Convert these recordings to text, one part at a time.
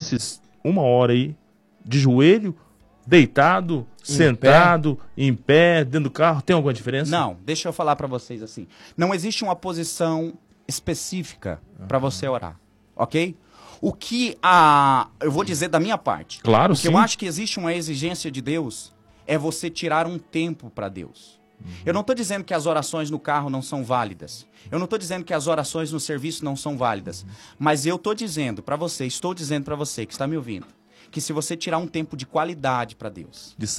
nesses 1 hora aí, de joelho, deitado, sentado, em pé, dentro do carro, tem alguma diferença? Não, deixa eu falar para vocês assim. Não existe uma posição específica para você orar, ok? O que eu vou dizer da minha parte. Claro, o que sim. eu acho que existe uma exigência de Deus é você tirar um tempo para Deus. Eu não estou dizendo que as orações no carro não são válidas. Eu não estou dizendo que as orações no serviço não são válidas. Mas eu estou dizendo para você, estou dizendo para você que está me ouvindo, que se você tirar um tempo de qualidade para Deus, De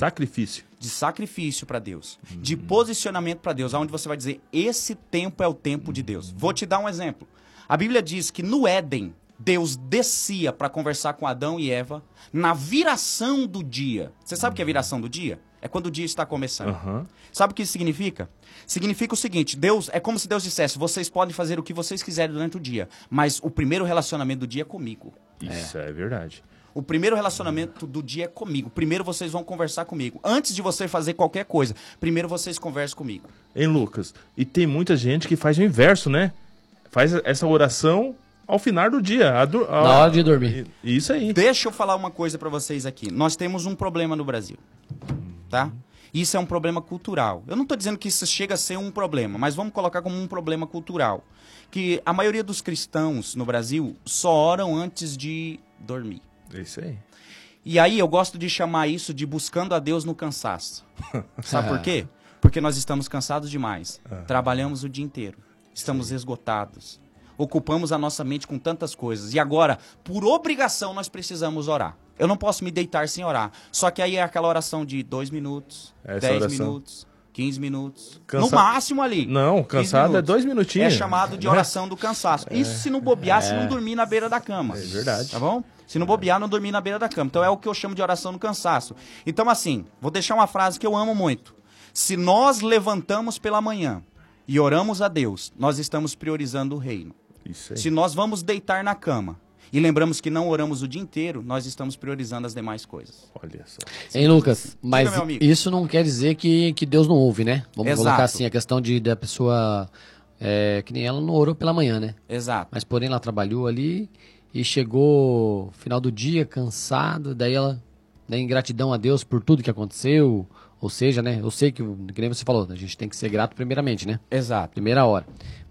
sacrifício para Deus, de posicionamento para Deus, aonde você vai dizer, esse tempo é o tempo de Deus. Vou te dar um exemplo. A Bíblia diz que no Éden, Deus descia para conversar com Adão e Eva na viração do dia. Você sabe o que é viração do dia? É quando o dia está começando. Sabe o que isso significa? Significa o seguinte, é como se Deus dissesse, vocês podem fazer o que vocês quiserem durante o dia, mas o primeiro relacionamento do dia é comigo. Isso é verdade. O primeiro relacionamento do dia é comigo. Primeiro vocês vão conversar comigo. Antes de você fazer qualquer coisa, primeiro vocês conversam comigo. Hein, Lucas? E tem muita gente que faz o inverso, né? Faz essa oração ao final do dia. Na hora de dormir. Isso aí. Deixa eu falar uma coisa pra vocês aqui. Nós temos um problema no Brasil, tá? Isso é um problema cultural. Eu não tô dizendo que isso chega a ser um problema, mas vamos colocar como um problema cultural. Que a maioria dos cristãos no Brasil só oram antes de dormir. Isso aí. E aí eu gosto de chamar isso de buscando a Deus no cansaço. Sabe por quê? Porque nós estamos cansados demais. Trabalhamos o dia inteiro. Estamos esgotados. Ocupamos a nossa mente com tantas coisas. E agora, por obrigação, nós precisamos orar. Eu não posso me deitar sem orar. Só que aí é aquela oração de 2 minutos, 10 minutos, 15 minutos. No máximo ali. Não, cansado é 2 minutinhos. É chamado de oração do cansaço. Isso se não bobear, se não dormir na beira da cama. É verdade. Tá bom? Se não bobear, não dormir na beira da cama. Então é o que eu chamo de oração no cansaço. Então assim, vou deixar uma frase que eu amo muito. Se nós levantamos pela manhã e oramos a Deus, nós estamos priorizando o reino. Isso aí. Se nós vamos deitar na cama e lembramos que não oramos o dia inteiro, nós estamos priorizando as demais coisas. Olha só. Hein, Lucas? Mas Diga, meu amigo. isso não quer dizer que Deus não ouve, né? Vamos Exato. colocar assim, a questão da pessoa... que nem ela não orou pela manhã, né? Exato. Mas porém ela trabalhou ali e chegou final do dia cansado, daí ela, em gratidão a Deus por tudo que aconteceu, ou seja, né? Eu sei que nem você falou, a gente tem que ser grato primeiramente, né? Exato. Primeira hora.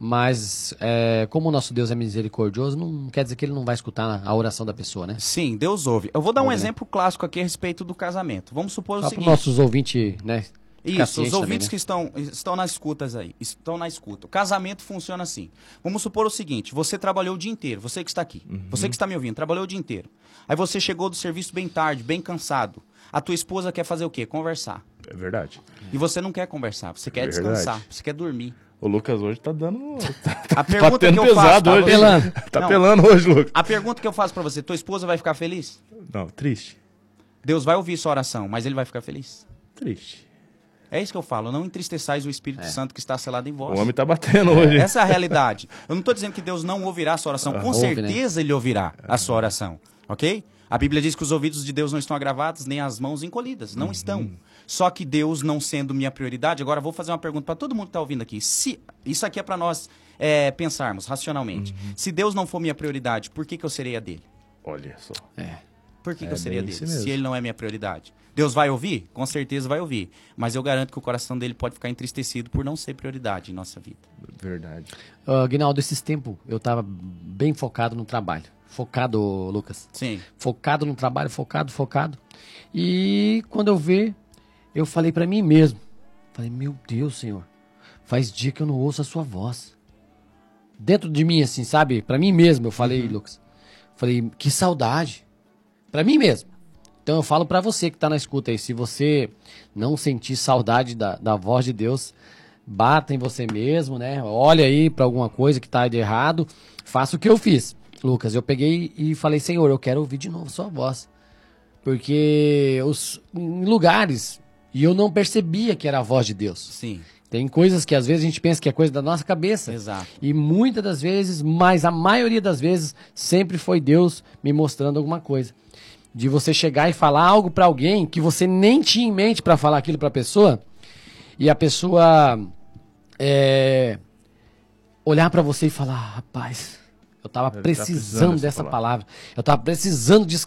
Mas como o nosso Deus é misericordioso, não quer dizer que ele não vai escutar a oração da pessoa, né? Sim, Deus ouve. Eu vou dar um Ouve, né? exemplo clássico aqui a respeito do casamento. Vamos supor o Só para os seguinte. nossos ouvintes, né? ficar Isso, os ciente ouvintes também, né? que estão na escuta aí, estão na escuta. O casamento funciona assim. Vamos supor o seguinte, você trabalhou o dia inteiro, você que está aqui, você que está me ouvindo, trabalhou o dia inteiro. Aí você chegou do serviço bem tarde, bem cansado. A tua esposa quer fazer o quê? Conversar. É verdade. E você não quer conversar, você quer Verdade. descansar, você quer dormir. O Lucas hoje tá dando... A pergunta tendo que eu faço... pesado hoje. Pelando. Tá Não. pelando hoje, Lucas. A pergunta que eu faço pra você, tua esposa vai ficar feliz? Não, triste. Deus vai ouvir sua oração, mas ele vai ficar feliz? Triste. É isso que eu falo, não entristeçais o Espírito Santo que está selado em vós. O homem tá batendo hoje. Essa é a realidade. Eu não estou dizendo que Deus não ouvirá a sua oração. Com ouve, certeza Ele ouvirá a sua oração. Ok? A Bíblia diz que os ouvidos de Deus não estão agravados, nem as mãos encolhidas. Não estão. Só que Deus não sendo minha prioridade... Agora, eu vou fazer uma pergunta para todo mundo que está ouvindo aqui. Isso aqui é para nós pensarmos racionalmente. Se Deus não for minha prioridade, por que eu serei a dele? Olha só. Por que eu seria bem dele, isso mesmo. se ele não é minha prioridade? Deus vai ouvir? Com certeza vai ouvir. Mas eu garanto que o coração dele pode ficar entristecido por não ser prioridade em nossa vida. Verdade. Guinaldo, esses tempos eu tava bem focado no trabalho. Focado, Lucas. Sim. Focado no trabalho, focado. E quando eu vi, eu falei pra mim mesmo. Falei, meu Deus, Senhor. Faz dia que eu não ouço a sua voz. Dentro de mim, assim, sabe? Pra mim mesmo, eu falei, Lucas. Falei, que saudade. Pra mim mesmo. Então eu falo pra você que tá na escuta aí, se você não sentir saudade da voz de Deus, bata em você mesmo, né? Olha aí pra alguma coisa que tá de errado, faça o que eu fiz. Lucas, eu peguei e falei, Senhor, eu quero ouvir de novo sua voz. Porque em lugares, e eu não percebia que era a voz de Deus. Sim. Tem coisas que às vezes a gente pensa que é coisa da nossa cabeça. Exato. E muitas das vezes, mas a maioria das vezes, sempre foi Deus me mostrando alguma coisa. De você chegar e falar algo pra alguém que você nem tinha em mente pra falar aquilo pra pessoa, e a pessoa olhar pra você e falar, rapaz, eu tava precisando dessa dessa palavra. palavra. Eu tava precisando